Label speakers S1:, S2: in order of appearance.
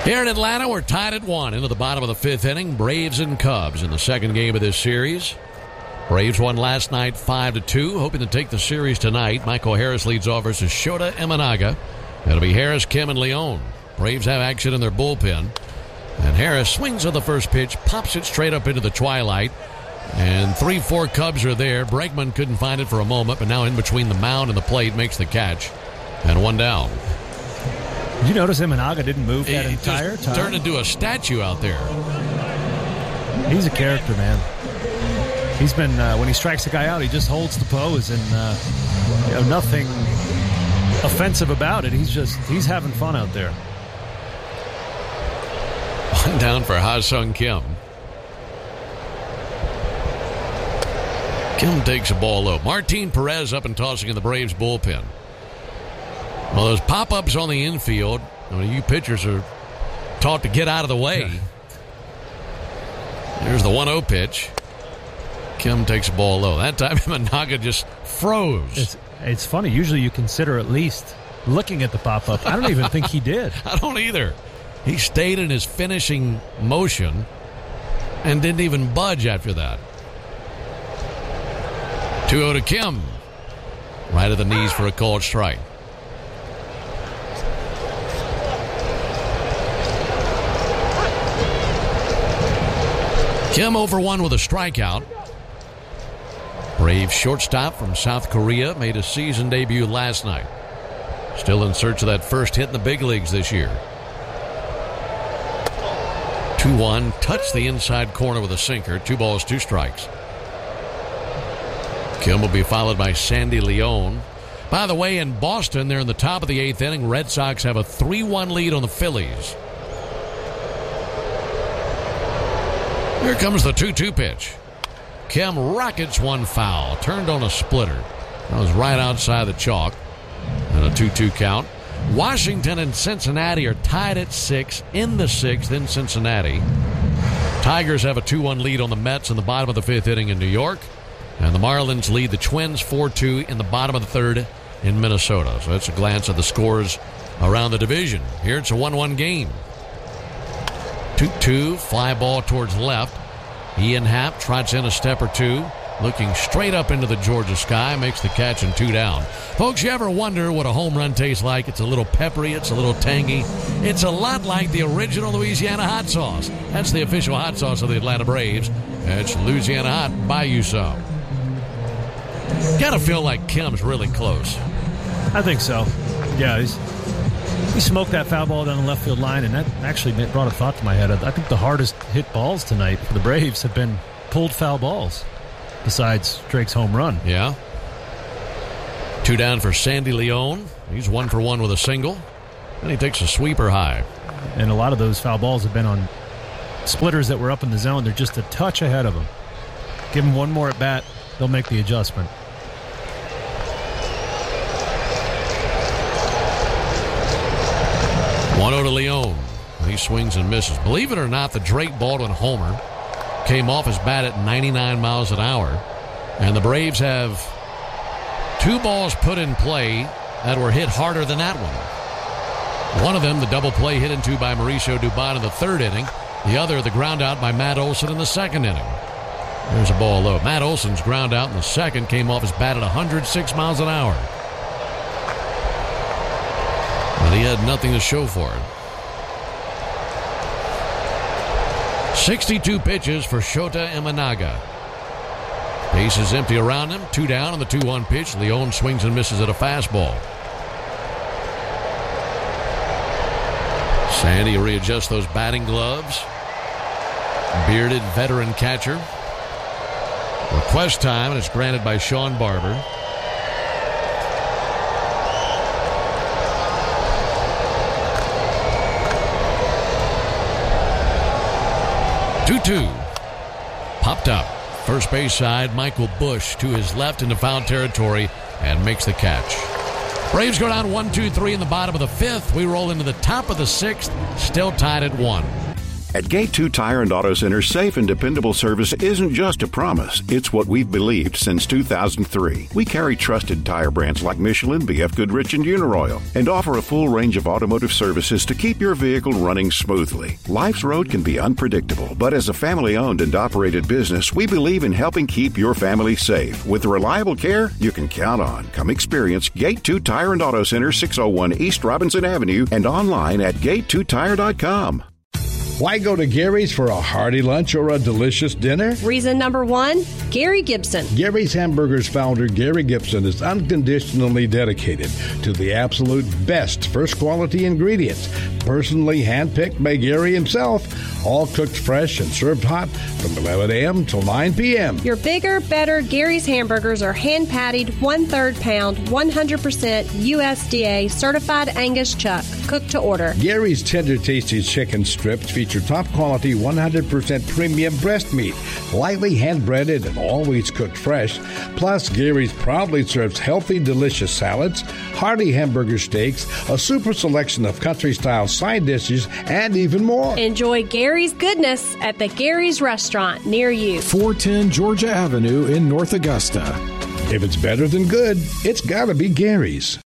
S1: Here in Atlanta, we're tied at 1 into the bottom of the 5th inning. Braves and Cubs in the second game of this series. Braves won last night 5-2, hoping to take the series tonight. Michael Harris leads off versus Shota Imanaga. It'll be Harris, Kim, and Leone. Braves have action in their bullpen. And Harris swings on the first pitch, pops it straight up into the twilight. And 3-4 Cubs are there. Bregman couldn't find it for a moment, but now in between the mound and the plate makes the catch. And 1 down.
S2: Did you notice Imanaga didn't move that entire time?
S1: Turned into a statue out there.
S2: He's a character, man. He's been, when he strikes a guy out, he just holds the pose and nothing offensive about it. He's having fun out there.
S1: 1 down for Ha-Sung Kim. Kim takes a ball low. Martin Perez up and tossing in the Braves bullpen. Well, those pop-ups on the infield, you pitchers are taught to get out of the way. There's the 1-0 pitch. Kim takes a ball low. That time, Imanaga just froze.
S2: It's funny. Usually you consider at least looking at the pop-up. I don't even think he did.
S1: I don't either. He stayed in his finishing motion and didn't even budge after that. 2-0 to Kim. Right at the knees for a called strike. Kim over 1 with a strikeout. Brave shortstop from South Korea made a season debut last night. Still in search of that first hit in the big leagues this year. 2-1, touched the inside corner with a sinker. 2 balls, 2 strikes. Kim will be followed by Sandy Leone. By the way, in Boston, they're in the top of the 8th inning. Red Sox have a 3-1 lead on the Phillies. Here comes the 2-2 pitch. Kim rockets 1 foul. Turned on a splitter. That was right outside the chalk. And a 2-2 count. Washington and Cincinnati are tied at 6 in the 6th in Cincinnati. Tigers have a 2-1 lead on the Mets in the bottom of the 5th inning in New York. And the Marlins lead the Twins 4-2 in the bottom of the 3rd in Minnesota. So that's a glance at the scores around the division. Here it's a 1-1 game. 2-2, fly ball towards left. Ian Happ trots in a step or 2, looking straight up into the Georgia sky, makes the catch and 2 down. Folks, you ever wonder what a home run tastes like? It's a little peppery, it's a little tangy. It's a lot like the original Louisiana hot sauce. That's the official hot sauce of the Atlanta Braves. It's Louisiana Hot. Buy you some. Gotta feel like Kim's really close.
S2: I think so. Yeah, he smoked that foul ball down the left field line, and that actually brought a thought to my head. I think the hardest hit balls tonight for the Braves have been pulled foul balls, besides Drake's home run.
S1: Yeah. 2 down for Sandy Leone. He's 1 for 1 with a single. And he takes a sweeper high.
S2: And a lot of those foul balls have been on splitters that were up in the zone. They're just a touch ahead of them. Give them 1 more at bat, they'll make the adjustment.
S1: 1-0 to Leone. He swings and misses. Believe it or not, the Drake Baldwin homer came off his bat at 99 miles an hour. And the Braves have 2 balls put in play that were hit harder than that one. One of them, the double play hit into by Mauricio Dubon in the 3rd inning. The other, the ground out by Matt Olson in the 2nd inning. There's a ball low. Matt Olson's ground out in the 2nd came off his bat at 106 miles an hour. But he had nothing to show for it. 62 pitches for Shota Imanaga. Base is empty around him. 2 down on the 2-1 pitch. Leone swings and misses at a fastball. Sandy readjusts those batting gloves. Bearded veteran catcher. Request time, and it's granted by Sean Barber. Two. Popped up. First base side, Michael Bush to his left into foul territory and makes the catch. Braves go down 1-2-3 in the bottom of the 5th. We roll into the top of the 6th, still tied at 1.
S3: At Gate 2 Tire and Auto Center, safe and dependable service isn't just a promise. It's what we've believed since 2003. We carry trusted tire brands like Michelin, BF Goodrich, and Uniroyal, and offer a full range of automotive services to keep your vehicle running smoothly. Life's road can be unpredictable, but as a family-owned and operated business, we believe in helping keep your family safe with the reliable care you can count on. Come experience Gate 2 Tire and Auto Center, 601 East Robinson Avenue, and online at gate2tire.com.
S4: Why go to Gary's for a hearty lunch or a delicious dinner?
S5: Reason number one, Gary Gibson.
S4: Gary's Hamburgers founder Gary Gibson is unconditionally dedicated to the absolute best first quality ingredients, personally handpicked by Gary himself, all cooked fresh and served hot from 11 a.m. till 9 p.m.
S5: Your bigger, better Gary's hamburgers are hand-patted, 1/3 pound, 100% USDA certified Angus chuck, cooked to order.
S4: Gary's tender, tasty chicken strips feature top-quality 100% premium breast meat, lightly hand-breaded and always cooked fresh. Plus, Gary's proudly serves healthy, delicious salads, hearty hamburger steaks, a super selection of country-style side dishes, and even more.
S5: Enjoy Gary's goodness at the Gary's Restaurant near you.
S6: 410 Georgia Avenue in North Augusta.
S4: If it's better than good, it's got to be Gary's.